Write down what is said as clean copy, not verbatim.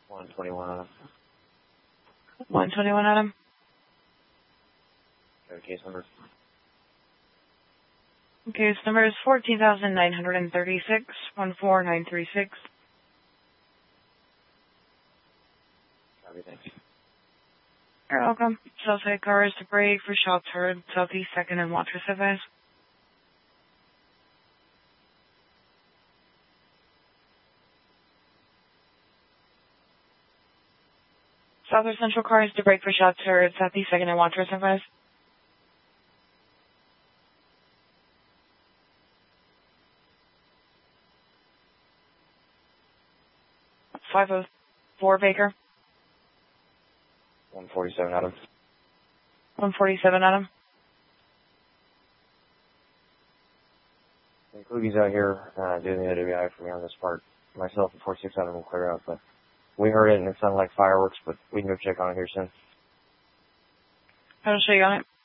121 Adam. 121 Adam. Case number. Case number is 14,936, 14936. Copy, thanks. You're welcome. Southside car is to brake for shots heard, southeast 2nd and Watrous advise. Southwest Central car is to brake for shots heard, southeast 2nd and Watrous advise. 504 Baker. 147 Adam. 147 Adam. The Kluge's out here doing the OWI for me on this part. Myself and 46 Adam will clear out, but we heard it and it sounded like fireworks, but we can go check on it here soon. I'll show you on it.